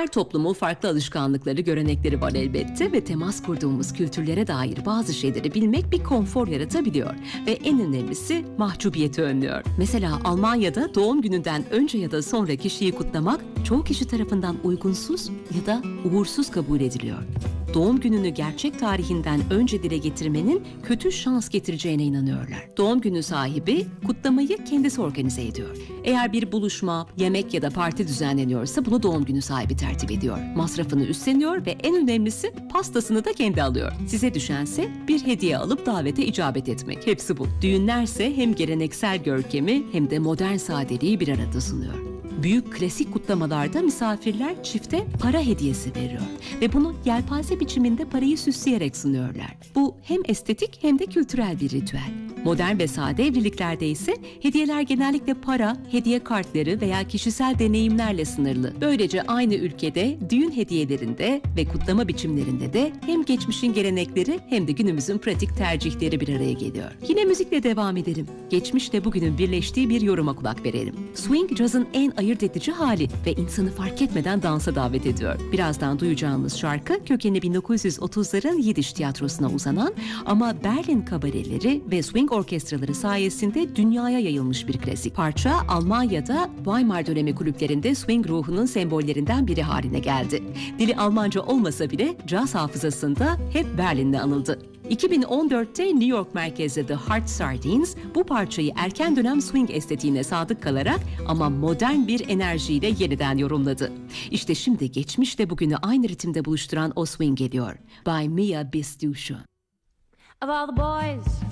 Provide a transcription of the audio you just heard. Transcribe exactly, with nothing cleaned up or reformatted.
Her toplumun farklı alışkanlıkları, görenekleri var elbette ve temas kurduğumuz kültürlere dair bazı şeyleri bilmek bir konfor yaratabiliyor ve en önemlisi mahcubiyeti önlüyor. Mesela Almanya'da doğum gününden önce ya da sonra kişiyi kutlamak çoğu kişi tarafından uygunsuz ya da uğursuz kabul ediliyor. Doğum gününü gerçek tarihinden önce dile getirmenin kötü şans getireceğine inanıyorlar. Doğum günü sahibi kutlamayı kendisi organize ediyor. Eğer bir buluşma, yemek ya da parti düzenleniyorsa bunu doğum günü sahibi tertip ediyor. Masrafını üstleniyor ve en önemlisi pastasını da kendi alıyor. Size düşense bir hediye alıp davete icabet etmek. Hepsi bu. Düğünlerse hem geleneksel görkemi hem de modern sadeliği bir arada sunuyor. Büyük klasik kutlamalarda misafirler çifte para hediyesi veriyor ve bunu yelpaze biçiminde parayı süsleyerek sunuyorlar. Bu hem estetik hem de kültürel bir ritüel. Modern ve sade evliliklerde ise hediyeler genellikle para, hediye kartları veya kişisel deneyimlerle sınırlı. Böylece aynı ülkede düğün hediyelerinde ve kutlama biçimlerinde de hem geçmişin gelenekleri hem de günümüzün pratik tercihleri bir araya geliyor. Yine müzikle devam edelim. Geçmişle bugünün birleştiği bir yoruma kulak verelim. Swing, cazın en ayırt edici hali ve insanı fark etmeden dansa davet ediyor. Birazdan duyacağımız şarkı kökeni bin dokuz yüz otuzların Yiddish tiyatrosuna uzanan ama Berlin kabareleri ve swing orkestraları sayesinde dünyaya yayılmış bir klasik. Parça Almanya'da Weimar dönemi kulüplerinde swing ruhunun sembollerinden biri haline geldi. Dili Almanca olmasa bile caz hafızasında hep Berlin'le anıldı. iki bin on dörtte New York merkezli The Hard Sardines bu parçayı erken dönem swing estetiğine sadık kalarak ama modern bir enerjiyle yeniden yorumladı. İşte şimdi geçmişle bugünü aynı ritimde buluşturan o swing geliyor. By Mia Bistushu. Of all the boys